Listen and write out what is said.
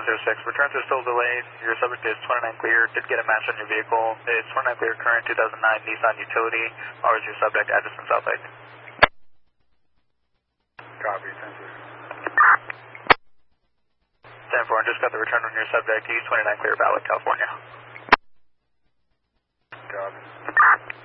106. Returns are still delayed. Your subject is 29 clear. Did get a match on your vehicle. It's 29 clear current 2009 Nissan Utility. Or is your subject address in South Lake? Copy, thank you. 10-4, and just got the return on your subject. He's 29 clear, Valley, California. Copy.